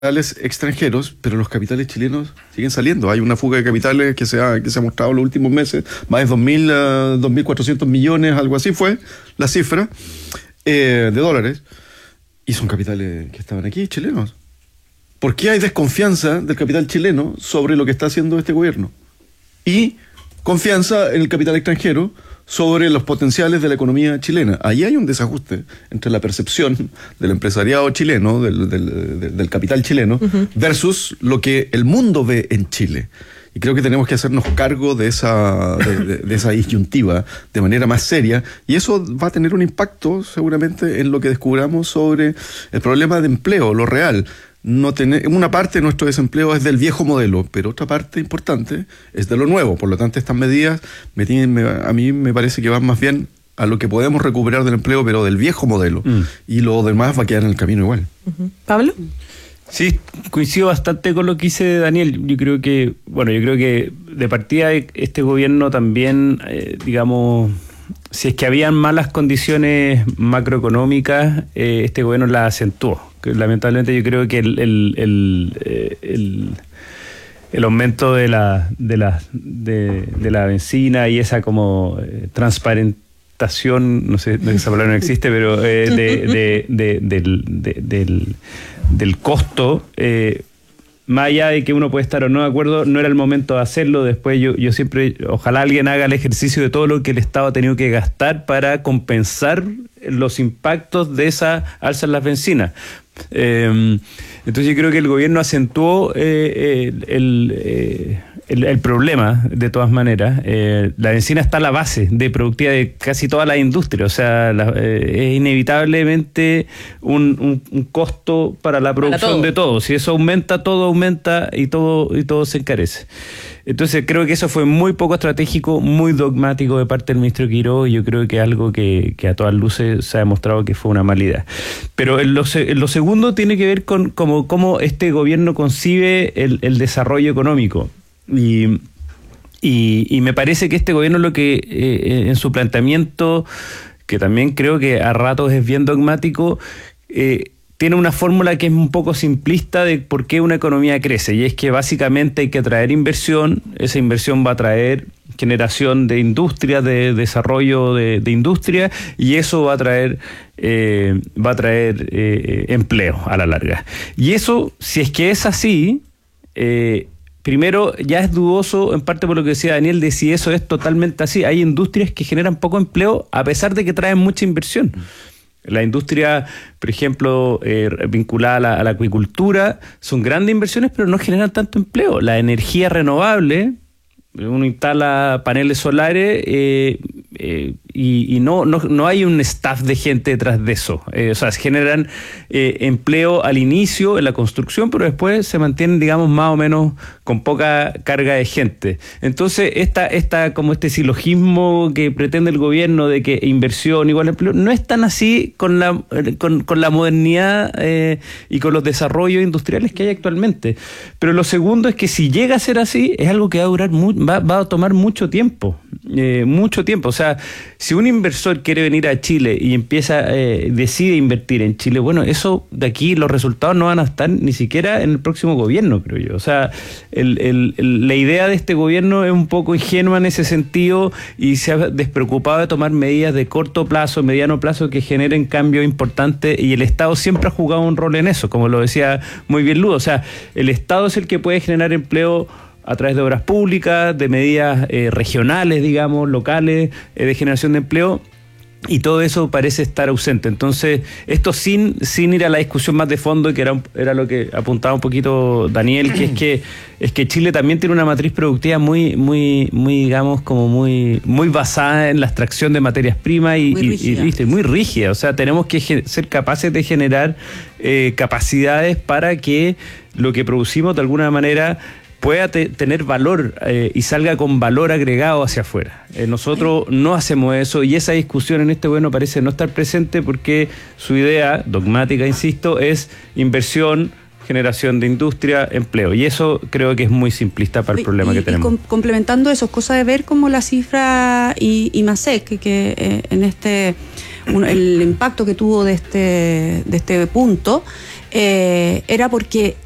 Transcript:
extranjeros, pero los capitales chilenos siguen saliendo. Hay una fuga de capitales que se ha mostrado en los últimos meses, más de 2.400 millones, algo así fue la cifra, de dólares, y son capitales que estaban aquí, chilenos. ¿Por qué hay desconfianza del capital chileno sobre lo que está haciendo este gobierno? Y confianza en el capital extranjero sobre los potenciales de la economía chilena. Ahí hay un desajuste entre la percepción del empresariado chileno, del capital chileno, versus lo que el mundo ve en Chile. Y creo que tenemos que hacernos cargo de esa disyuntiva de manera más seria, y eso va a tener un impacto seguramente en lo que descubramos sobre el problema de empleo, lo real. Una parte de nuestro desempleo es del viejo modelo, pero otra parte importante es de lo nuevo. Por lo tanto, estas medidas a mí me parece que van más bien a lo que podemos recuperar del empleo, pero del viejo modelo. Y lo demás va a quedar en el camino igual. ¿Pablo? Sí, coincido bastante con lo que dice Daniel. Yo creo que de partida este gobierno también, si es que habían malas condiciones macroeconómicas, este gobierno las acentuó. Lamentablemente yo creo que el aumento de la benzina y esa como transparentación, no sé, esa palabra no existe, pero del costo, más allá de que uno puede estar o no de acuerdo, no era el momento de hacerlo. Después yo siempre, ojalá alguien haga el ejercicio de todo lo que el Estado ha tenido que gastar para compensar los impactos de esa alza en las bencinas. Entonces yo creo que el gobierno acentuó el problema de todas maneras. La bencina está a la base de productividad de casi toda la industria, o sea, es inevitablemente un costo para la producción de todo. Si eso aumenta, todo aumenta y todo se encarece. Entonces creo que eso fue muy poco estratégico, muy dogmático de parte del ministro Quiroga, y yo creo que es algo que a todas luces se ha demostrado que fue una mala idea. Pero en lo segundo tiene que ver con cómo este gobierno concibe el desarrollo económico. Y me parece que este gobierno lo que en su planteamiento, que también creo que a ratos es bien dogmático, tiene una fórmula que es un poco simplista de por qué una economía crece, y es que básicamente hay que atraer inversión. Esa inversión va a traer generación de industria, de desarrollo de industria, y eso va a traer empleo a la larga. Y eso, si es que es así, primero ya es dudoso, en parte por lo que decía Daniel, de si eso es totalmente así. Hay industrias que generan poco empleo a pesar de que traen mucha inversión. La industria, por ejemplo, vinculada a la acuicultura, son grandes inversiones, pero no generan tanto empleo. La energía renovable, uno instala paneles solares y no hay un staff de gente detrás de eso. O sea, se generan empleo al inicio en la construcción, pero después se mantienen, digamos, más o menos con poca carga de gente. Entonces, como este silogismo que pretende el gobierno de que inversión igual a empleo, no es tan así con la modernidad y con los desarrollos industriales que hay actualmente. Pero lo segundo es que si llega a ser así, es algo que va a durar va a tomar mucho tiempo. O sea, si un inversor quiere venir a Chile y decide invertir en Chile, bueno, eso de aquí, los resultados no van a estar ni siquiera en el próximo gobierno, creo yo. O sea, la idea de este gobierno es un poco ingenua en ese sentido, y se ha despreocupado de tomar medidas de corto plazo, mediano plazo, que generen cambios importantes, y el Estado siempre ha jugado un rol en eso, como lo decía muy bien Ludo. O sea, el Estado es el que puede generar empleo a través de obras públicas, de medidas regionales, digamos, locales, de generación de empleo, y todo eso parece estar ausente. Entonces, esto sin ir a la discusión más de fondo, que era lo que apuntaba un poquito Daniel, que es que Chile también tiene una matriz productiva muy digamos, como muy basada en la extracción de materias primas y muy rígida. O sea, tenemos que ser capaces de generar capacidades para que lo que producimos de alguna manera pueda tener valor y salga con valor agregado hacia afuera. Nosotros no hacemos eso, y esa discusión en este gobierno parece no estar presente, porque su idea dogmática, insisto, es inversión, generación de industria, empleo, y eso creo que es muy simplista para el problema que tenemos. Complementando eso, es cosa de ver cómo la cifra IMASEC, que en el impacto que tuvo de este punto, era porque